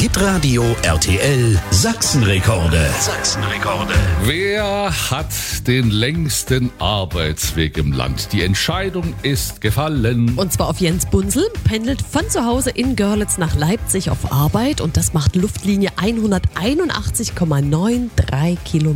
Hitradio RTL Sachsenrekorde. Wer hat den längsten Arbeitsweg im Land? Die Entscheidung ist gefallen. Und zwar auf Jens Bunzel, pendelt von zu Hause in Görlitz nach Leipzig auf Arbeit und das macht Luftlinie 181,93 Kilometer.